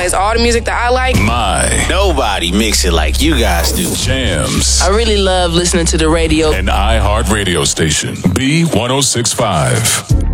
has all the music that I like. Nobody mix it like you guys do. Jams. I really love listening to the radio. An iHeart radio station. B1065.